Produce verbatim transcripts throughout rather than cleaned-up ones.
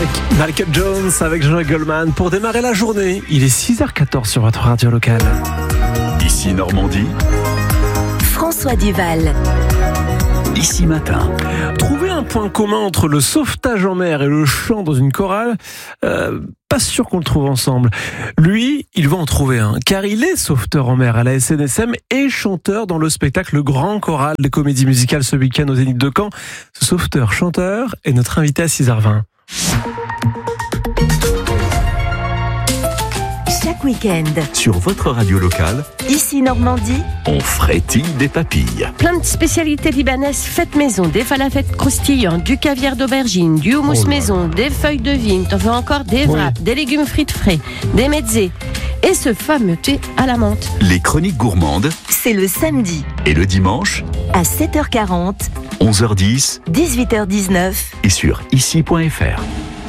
Michael Jones avec Jean-Jacques Goldman pour démarrer la journée. Il est six heures quatorze sur votre radio locale. Ici Normandie. François Duval. Ici Matin. Trouver un point commun entre le sauvetage en mer et le chant dans une chorale, euh, pas sûr qu'on le trouve ensemble. Lui, il va en trouver un, car il est sauveteur en mer à la S N S M et chanteur dans le spectacle Le Grand Choral des comédies musicales ce week-end au Zénith de Caen. Ce sauveteur-chanteur est notre invité à six heures vingt. Chaque week-end, Sur votre radio locale, ici Normandie, on frétille des papilles. Plein de spécialités libanaises faites maison, des falafels croustillants, du caviar d'aubergine, du houmous Oh là maison, des feuilles de vigne, t'en veux encore des Oui. wraps, des légumes frites frais, des mezzés et ce fameux thé à la menthe. Les chroniques gourmandes. c'est le samedi Et le dimanche, à sept heures quarante, onze heures dix. dix-huit heures dix-neuf. Et sur ici point f r.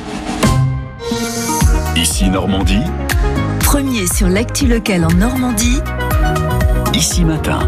Ici Normandie. Premier sur l'actu locale en Normandie, Ici Matin.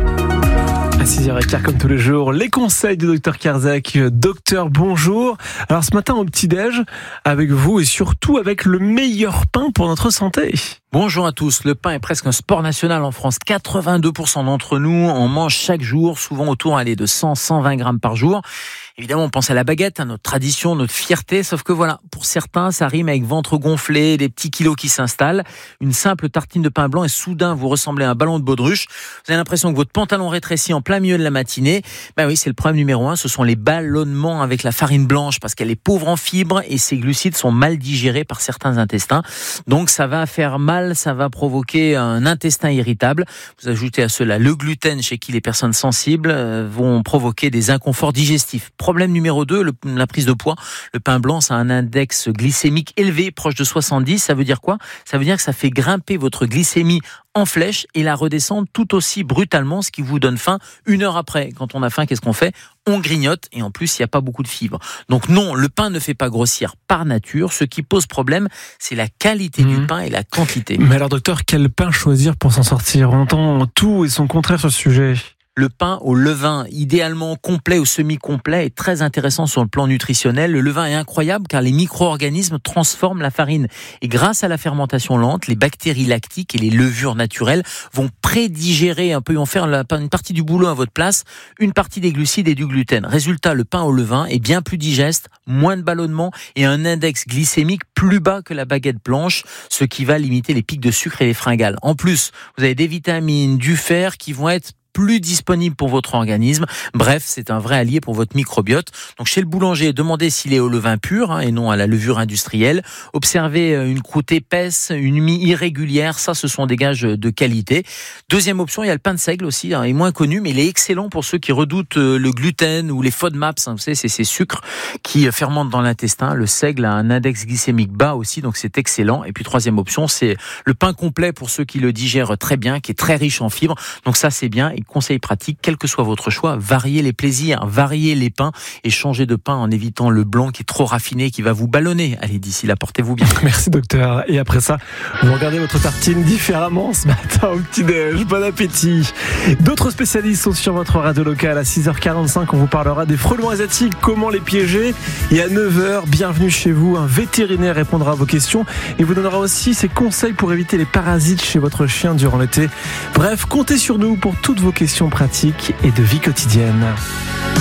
À six heures quinze comme tous les jours, les conseils du docteur Karzak. Docteur, bonjour. Alors ce matin au petit-déj, avec vous et surtout avec le meilleur pain pour notre santé. Bonjour à tous. Le pain est presque un sport national en France. quatre-vingt-deux pour cent d'entre nous en mangent chaque jour, souvent autour allez, de cent à cent vingt grammes par jour. Évidemment, on pense à la baguette, à notre tradition, notre fierté, sauf que voilà, pour certains, ça rime avec ventre gonflé, des petits kilos qui s'installent. Une simple tartine de pain blanc et soudain, vous ressemblez à un ballon de baudruche. Vous avez l'impression que votre pantalon rétrécit en plein milieu de la matinée. Ben oui, c'est le problème numéro un, ce sont les ballonnements avec la farine blanche, parce qu'elle est pauvre en fibres et ses glucides sont mal digérés par certains intestins. Donc ça va faire mal, ça va provoquer un intestin irritable. Vous ajoutez à cela le gluten, chez qui les personnes sensibles vont provoquer des inconforts digestifs. Problème numéro deux, le, la prise de poids. Le pain blanc, ça a un index glycémique élevé, proche de soixante-dix. Ça veut dire quoi ? Ça veut dire que ça fait grimper votre glycémie en flèche et la redescendre tout aussi brutalement, ce qui vous donne faim une heure après. Quand on a faim, qu'est-ce qu'on fait ? On grignote et en plus, il n'y a pas beaucoup de fibres. Donc non, le pain ne fait pas grossir par nature. Ce qui pose problème, c'est la qualité mmh. du pain et la quantité. Mais alors docteur, quel pain choisir pour s'en sortir ? On entend tout et son contraire sur ce sujet. Le pain au levain, idéalement complet ou semi-complet, est très intéressant sur le plan nutritionnel. Le levain est incroyable car les micro-organismes transforment la farine. Et grâce à la fermentation lente, les bactéries lactiques et les levures naturelles vont prédigérer un peu, vont faire la, une partie du boulot à votre place, une partie des glucides et du gluten. Résultat, le pain au levain est bien plus digeste, moins de ballonnement et un index glycémique plus bas que la baguette blanche, ce qui va limiter les pics de sucre et les fringales. En plus, vous avez des vitamines, du fer qui vont être plus disponible pour votre organisme. Bref, c'est un vrai allié pour votre microbiote. Donc chez le boulanger, demandez s'il est au levain pur hein, et non à la levure industrielle. Observez une croûte épaisse, une mie irrégulière, ça ce sont des gages de qualité. Deuxième option, il y a le pain de seigle aussi, hein, il est moins connu, mais il est excellent pour ceux qui redoutent le gluten ou les FODMAPs. Hein, vous savez, c'est ces sucres qui fermentent dans l'intestin. Le seigle a un index glycémique bas aussi, donc c'est excellent. Et puis troisième option, c'est le pain complet pour ceux qui le digèrent très bien, qui est très riche en fibres. Donc ça c'est bien. Et conseil pratique, quel que soit votre choix, variez les plaisirs, variez les pains et changez de pain en évitant le blanc qui est trop raffiné, qui va vous ballonner. Allez, d'ici là, portez-vous bien. Merci docteur. Et après ça, vous regardez votre tartine différemment ce matin au petit-déj. Bon appétit. D'autres spécialistes sont sur votre radio locale. À six heures quarante-cinq, on vous parlera des frelons asiatiques, comment les piéger. Et à neuf heures, bienvenue chez vous. Un vétérinaire répondra à vos questions et vous donnera aussi ses conseils pour éviter les parasites chez votre chien durant l'été. Bref, comptez sur nous pour toutes vos questions pratiques et de vie quotidienne.